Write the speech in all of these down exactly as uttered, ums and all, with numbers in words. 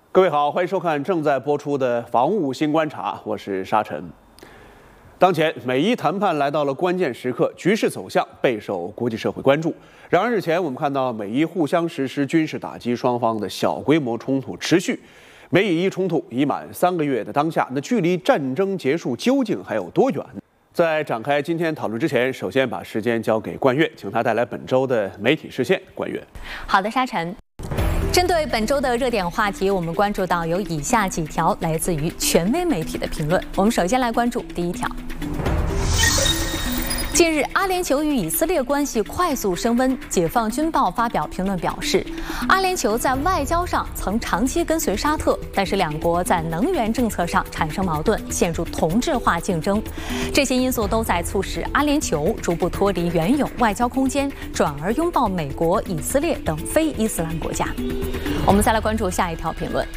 各位好，欢迎收看正在播出的《防务新观察》，我是沙尘。当前美伊谈判来到了关键时刻，局势走向备受国际社会关注。然而日前我们看到美伊互相实施军事打击，双方的小规模冲突持续。美以伊冲突已满三个月的当下，那距离战争结束究竟还有多远？在展开今天讨论之前，首先把时间交给冠岳，请他带来本周的媒体视线。冠岳， 好的，沙尘。针对本周的热点话题，我们关注到有以下几条来自于权威媒体的评论。我们首先来关注第一条。近日，阿联酋与以色列关系快速升温。解放军报发表评论表示，阿联酋在外交上曾长期跟随沙特，但是两国在能源政策上产生矛盾，陷入同质化竞争。这些因素都在促使阿联酋逐步脱离原有外交空间，转而拥抱美国、以色列等非伊斯兰国家。我们再来关注下一条评论。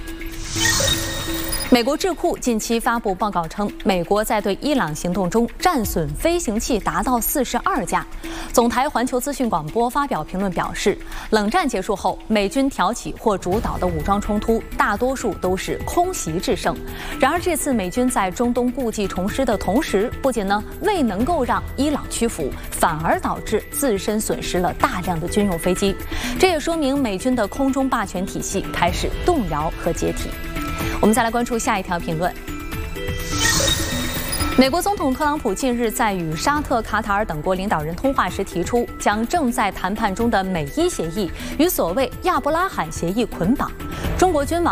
美国智库近期发布报告称，美国在对伊朗行动中战损飞行器达到四十二架。总台环球资讯广播发表评论表示，冷战结束后，美军挑起或主导的武装冲突大多数都是空袭制胜。然而这次美军在中东故技重施的同时，不仅呢未能够让伊朗屈服，反而导致自身损失了大量的军用飞机。这也说明美军的空中霸权体系开始动摇和解体。我们再来关注下一条评论。美国总统特朗普近日在与沙特、卡塔尔等国领导人通话时提出，将正在谈判中的美伊协议与所谓亚伯拉罕协议捆绑。中国军网